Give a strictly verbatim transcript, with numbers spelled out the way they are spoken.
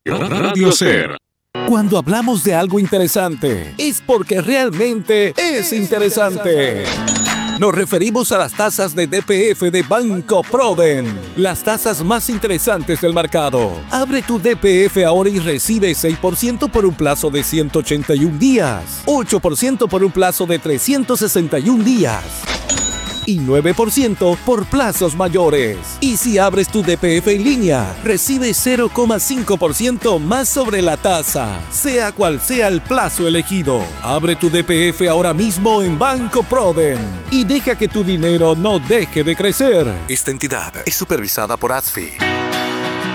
Radio Ser. Cuando hablamos de algo interesante, es porque realmente es interesante. Nos referimos a las tasas de D P F de Banco Proden, las tasas más interesantes del mercado. Abre tu D P F ahora y recibe seis por ciento por un plazo de ciento ochenta y un días, ocho por ciento por un plazo de trescientos sesenta y un días y nueve por ciento por plazos mayores. Y si abres tu D P F en línea, recibes cero coma cinco por ciento más sobre la tasa, sea cual sea el plazo elegido. Abre tu D P F ahora mismo en Banco Proden y deja que tu dinero no deje de crecer. Esta entidad es supervisada por A S F I.